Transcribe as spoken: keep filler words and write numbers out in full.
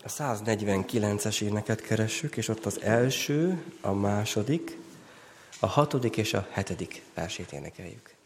A száznegyvenkilences éneket keressük, és ott az első, a második, a hatodik és a hetedik versét énekeljük.